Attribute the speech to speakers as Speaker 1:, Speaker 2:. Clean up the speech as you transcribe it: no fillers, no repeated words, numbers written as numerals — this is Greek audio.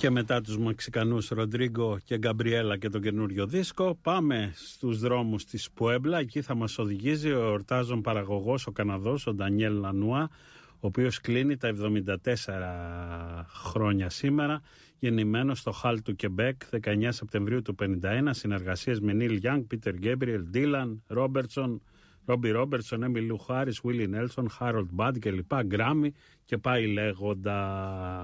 Speaker 1: Και μετά τους Μεξικανούς Ροντρίγκο και Γκαμπριέλα και τον καινούριο δίσκο, πάμε στους δρόμους της Πουέμπλα. Εκεί θα μας οδηγήσει ο εορτάζων παραγωγός, ο Καναδός, ο Ντανιέλ Λανούα, ο οποίος κλείνει τα 74 χρόνια σήμερα, γεννημένος στο Χάλ του Κεμπέκ, 19 Σεπτεμβρίου του 1951, συνεργασίες με Νίλ Γιάνγκ, Πίτερ Γκέμπριελ, Ντίλαν, Ρόμπερτσον, Ρόμπι Ρόμπερτσον, Έμιλι Χάρις, Βίλι Νέλσον, Χάρολντ Μπάντ κλπ. Γκράμι και πάει λέγοντα.